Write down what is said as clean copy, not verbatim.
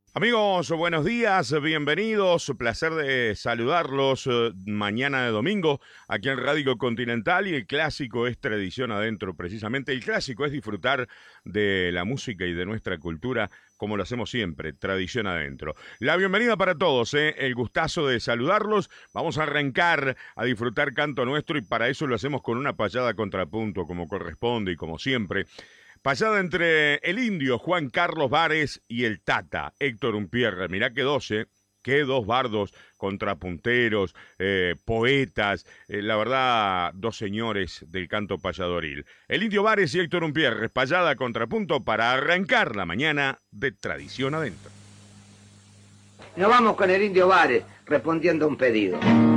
Amigos, buenos días, bienvenidos, placer de saludarlos mañana de domingo aquí en Radio Continental y el clásico es tradición adentro, precisamente el clásico es disfrutar de la música y de nuestra cultura como lo hacemos siempre, tradición adentro. La bienvenida para todos, el gustazo de saludarlos, vamos a arrancar a disfrutar canto nuestro y para eso lo hacemos con una payada contrapunto como corresponde y como siempre. Pasada entre el indio Juan Carlos Vares y el Tata Héctor Umpierre. Mirá que dos, qué dos bardos, contrapunteros, poetas, la verdad, dos señores del canto payadoril. El indio Vares y Héctor Umpierre, payada contrapunto para arrancar la mañana de Tradición Adentro. Nos vamos con el indio Vares respondiendo a un pedido.